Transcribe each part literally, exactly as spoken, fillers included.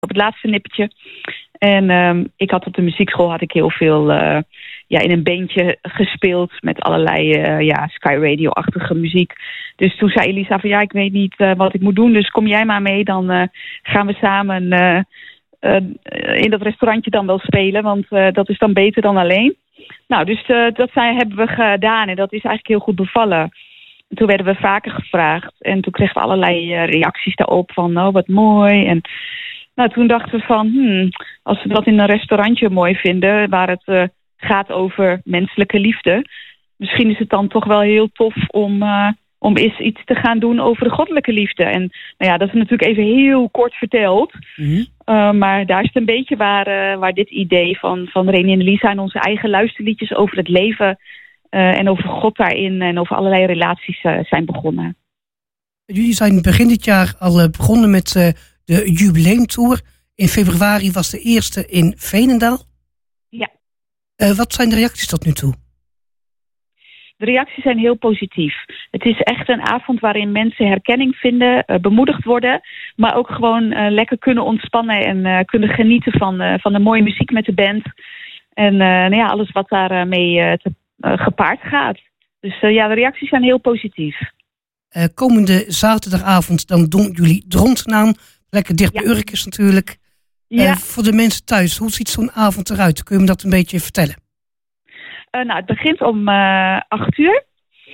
op het laatste nippertje. En um, ik had op de muziekschool had ik heel veel uh, ja, in een bandje gespeeld met allerlei uh, ja, Sky Radio-achtige muziek. Dus toen zei Elisa van ja, ik weet niet uh, wat ik moet doen, dus kom jij maar mee, dan uh, gaan we samen uh, uh, in dat restaurantje dan wel spelen, want uh, dat is dan beter dan alleen. Nou, dus uh, dat zijn, hebben we gedaan en dat is eigenlijk heel goed bevallen. En toen werden we vaker gevraagd en toen kregen we allerlei uh, reacties daarop van oh, wat mooi. En nou, toen dachten we van, hmm, als we dat in een restaurantje mooi vinden, waar het uh, gaat over menselijke liefde, misschien is het dan toch wel heel tof om, uh, om eens iets te gaan doen over de goddelijke liefde. En nou ja, dat is natuurlijk even heel kort verteld. Mm-hmm. Uh, maar daar is het een beetje waar, uh, waar dit idee van, van Reni en Elisa en onze eigen luisterliedjes over het leven uh, en over God daarin en over allerlei relaties uh, zijn begonnen. Jullie zijn begin dit jaar al uh, begonnen met Uh... de jubileumtour. In februari was de eerste in Veenendaal. Ja. Uh, wat zijn de reacties tot nu toe? De reacties zijn heel positief. Het is echt een avond waarin mensen herkenning vinden, uh, bemoedigd worden, maar ook gewoon uh, lekker kunnen ontspannen en uh, kunnen genieten van, uh, van de mooie muziek met de band. En uh, nou ja, alles wat daarmee mee uh, te, uh, gepaard gaat. Dus uh, ja, de reacties zijn heel positief. Uh, komende zaterdagavond dan doen jullie Dronten aan. Lekker dicht bij ja. Urkes natuurlijk. Ja. Uh, voor de mensen thuis, hoe ziet zo'n avond eruit? Kun je me dat een beetje vertellen? Uh, nou, het begint om uh, acht uur.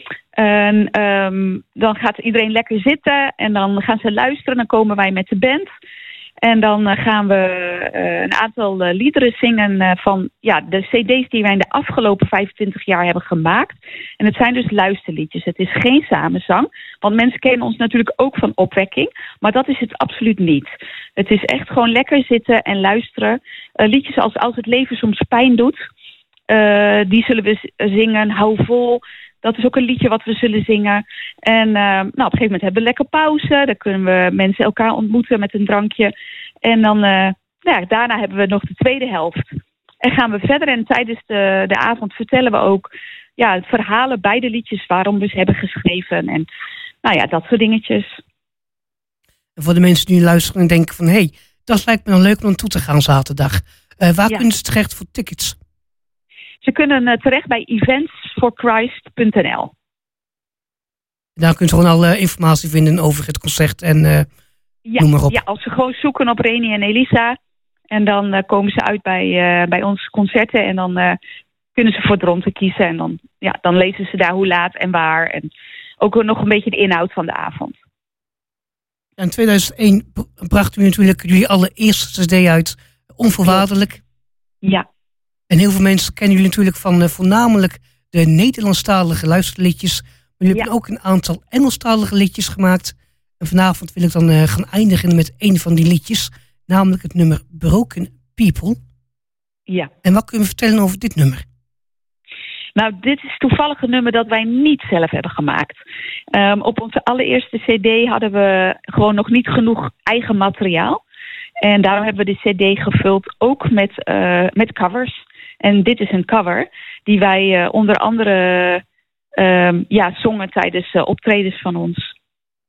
En um, dan gaat iedereen lekker zitten en dan gaan ze luisteren. Dan komen wij met de band. En dan uh, gaan we uh, een aantal uh, liederen zingen uh, van ja, de cd's die wij in de afgelopen vijfentwintig jaar hebben gemaakt. En het zijn dus luisterliedjes. Het is geen samenzang. Want mensen kennen ons natuurlijk ook van opwekking. Maar dat is het absoluut niet. Het is echt gewoon lekker zitten en luisteren. Uh, liedjes als Als het leven soms pijn doet. Uh, die zullen we zingen. Hou vol. Dat is ook een liedje wat we zullen zingen. En uh, nou, op een gegeven moment hebben we lekker pauze. Dan kunnen we mensen elkaar ontmoeten met een drankje. En dan, uh, ja, daarna hebben we nog de tweede helft. En gaan we verder. En tijdens de, de avond vertellen we ook ja, verhalen bij de liedjes waarom we ze hebben geschreven. En nou ja, dat soort dingetjes. En voor de mensen die nu luisteren en denken van hé, hey, dat lijkt me dan leuk om naartoe te gaan zaterdag. Uh, waar ja. kunnen ze terecht voor tickets? Ze kunnen uh, terecht bij events for christ punt n l. Daar kunt u gewoon alle informatie vinden over het concert en uh, ja, noem maar op. Ja, als ze gewoon zoeken op Reni en Elisa. En dan uh, komen ze uit bij, uh, bij onze concerten. En dan uh, kunnen ze voor Dronten kiezen. En dan, ja, dan lezen ze daar hoe laat en waar. En ook nog een beetje de inhoud van de avond. In tweeduizend één bracht u natuurlijk jullie allereerste cd uit. Onvoorwaardelijk. Ja. En heel veel mensen kennen jullie natuurlijk van uh, voornamelijk de Nederlandstalige luisterliedjes. Maar jullie ja. hebben ook een aantal Engelstalige liedjes gemaakt. En vanavond wil ik dan uh, gaan eindigen met een van die liedjes. Namelijk het nummer Broken People. Ja. En wat kun je me vertellen over dit nummer? Nou, dit is toevallig een nummer dat wij niet zelf hebben gemaakt. Um, op onze allereerste cd hadden we gewoon nog niet genoeg eigen materiaal. En daarom hebben we de cd gevuld ook met, uh, met covers. En dit is een cover die wij uh, onder andere uh, ja, zongen tijdens uh, optredens van ons.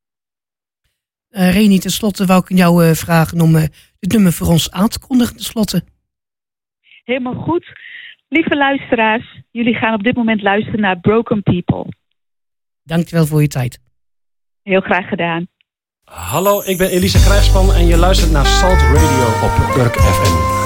Uh, Reni, tenslotte wou ik jou uh, vragen om uh, dit nummer voor ons aan te kondigen. Tenslotte. Helemaal goed. Lieve luisteraars, jullie gaan op dit moment luisteren naar Broken People. Dankjewel voor je tijd. Heel graag gedaan. Hallo, ik ben Elisa Krijgsman en je luistert naar Salt Radio op Urk F M.